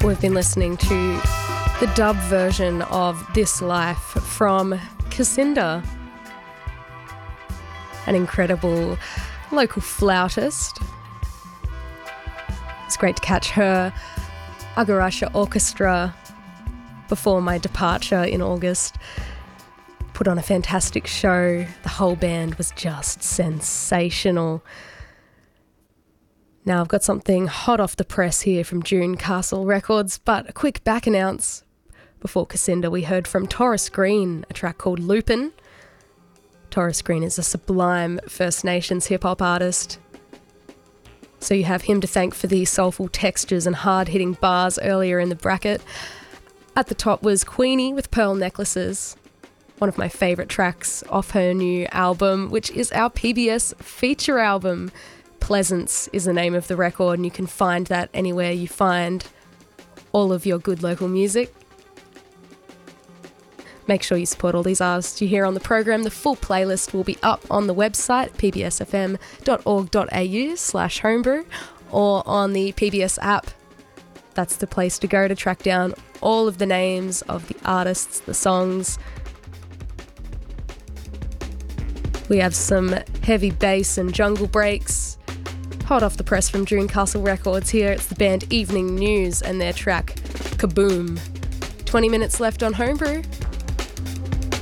We've been listening to the dub version of This Life from Cassinda, an incredible local flautist. It's great to catch her Agarasha Orchestra before my departure in August. Put on a fantastic show. The whole band was just sensational. Now I've got something hot off the press here from Dune Castle Records, but a quick back announce. Before Cassinda, we heard from Taurus Green, a track called Lupin. Taurus Green is a sublime First Nations hip-hop artist. So you have him to thank for the soulful textures and hard-hitting bars earlier in the bracket. At the top was Queenie with Pearl Necklaces, one of my favourite tracks off her new album, which is our PBS feature album. Pleasance is the name of the record, and you can find that anywhere you find all of your good local music. Make sure you support all these artists you hear on the program. The full playlist will be up on the website, pbsfm.org.au/homebrew, or on the PBS app. That's the place to go to track down all of the names of the artists, the songs. We have some heavy bass and jungle breaks. Hot off the press from Dune Castle Records here. It's the band Evening News and their track Kaboom. 20 minutes left on Homebrew.